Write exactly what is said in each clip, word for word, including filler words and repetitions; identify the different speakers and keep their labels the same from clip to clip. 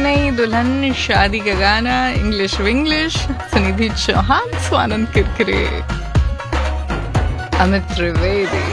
Speaker 1: नई दुल्हन, शादी का गाना, इंग्लिश विंग्लिश, सुनिधि चौहान, स्वानंद किरकिरे, अमित त्रिवेदी।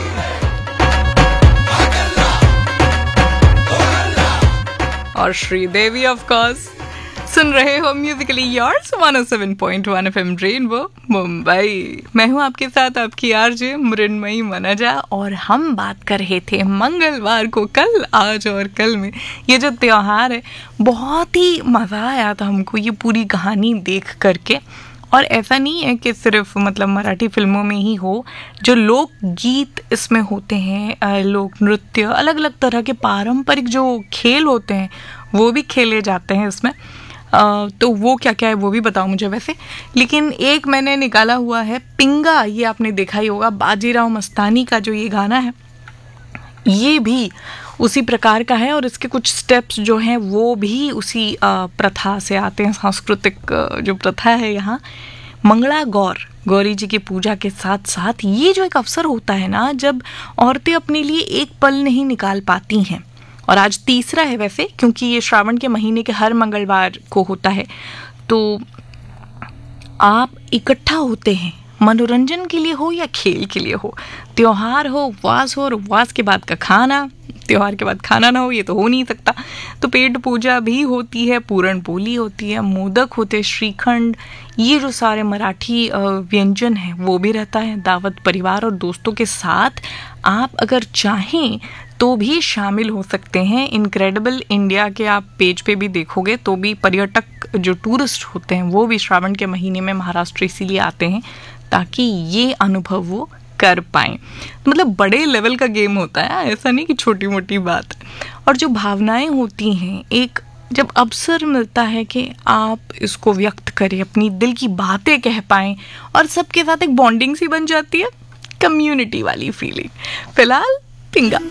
Speaker 1: और श्रीदेवी ऑफ कोर्स। सुन रहे हो Musically yours one O seven point one FM rainbow Mumbai. मैं हूं आपके साथ आपकी आरजे मृण्मयी मनजा, और हम बात कर रहे थे मंगलवार को, कल, आज और कल में ये जो त्योहार है। बहुत ही मज़ा आया था हमको ये पूरी कहानी देख करके। और ऐसा नहीं है कि सिर्फ मतलब मराठी फिल्मों में ही हो, जो लोक गीत इसमें होते हैं, लोक नृत्य, अलग अलग तरह के पारंपरिक जो खेल होते हैं वो भी खेले जाते हैं इसमें। Uh, तो वो क्या क्या है वो भी बताओ मुझे वैसे। लेकिन एक मैंने निकाला हुआ है पिंगा, ये आपने देखा ही होगा, बाजीराव मस्तानी का जो ये गाना है, ये भी उसी प्रकार का है। और इसके कुछ स्टेप्स जो हैं वो भी उसी uh, प्रथा से आते हैं, सांस्कृतिक uh, जो प्रथा है यहाँ। मंगला गौर, गौरी जी की पूजा के साथ साथ ये जो एक अवसर होता है ना, जब औरतें अपने लिए एक पल नहीं निकाल पाती हैं। और आज तीसरा है वैसे, क्योंकि ये श्रावण के महीने के हर मंगलवार को होता है। तो आप इकट्ठा होते हैं, मनोरंजन के लिए हो या खेल के लिए हो, त्योहार हो, उपवास हो, और उपवास के बाद का खाना, त्योहार के बाद खाना ना हो ये तो हो नहीं सकता। तो पेट पूजा भी होती है, पूरण पोली होती है, मोदक होते हैं, श्रीखंड, ये जो सारे मराठी व्यंजन हैं वो भी रहता है। दावत परिवार और दोस्तों के साथ आप अगर चाहें तो भी शामिल हो सकते हैं। इनक्रेडिबल इंडिया के आप पेज पे भी देखोगे तो भी पर्यटक जो टूरिस्ट होते हैं वो भी श्रावण के महीने में महाराष्ट्र इसीलिए आते हैं ताकि ये अनुभव वो कर पाएं। मतलब बड़े लेवल का गेम होता है, ऐसा नहीं कि छोटी मोटी बात। और जो भावनाएं होती हैं, एक जब अवसर मिलता है कि आप इसको व्यक्त करें, अपनी दिल की बातें कह पाएं, और सबके साथ एक बॉन्डिंग सी बन जाती है, कम्युनिटी वाली फीलिंग। फिलहाल पिंगा।